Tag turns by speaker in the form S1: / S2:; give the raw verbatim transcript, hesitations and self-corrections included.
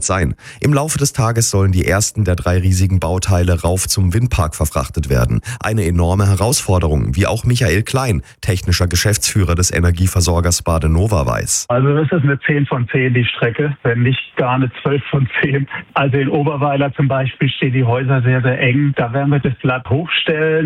S1: soweit sein. Im Laufe des Tages sollen die ersten der drei riesigen Bauteile rauf zum Windpark verfrachtet werden. Eine enorme Herausforderung, wie auch Michael Klein, technischer Geschäftsführer des Energieversorgers Badenova, weiß.
S2: Also das ist eine zehn von zehn die Strecke, wenn nicht gar eine zwölf von zehn. Also in Oberweiler zum Beispiel stehen die Häuser sehr, sehr eng. Da werden wir das Blatt hochstellen.